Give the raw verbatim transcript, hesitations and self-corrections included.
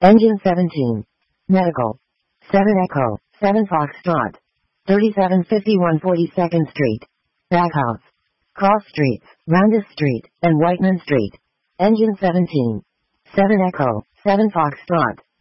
Engine seventeen. Medical. seven Echo, seven Foxtrot. thirty-seven fifty-one forty-second Street. Backhouse. Cross Streets, Roundus Street, and Whiteman Street. Engine seventeen. seven Echo, seven Foxtrot.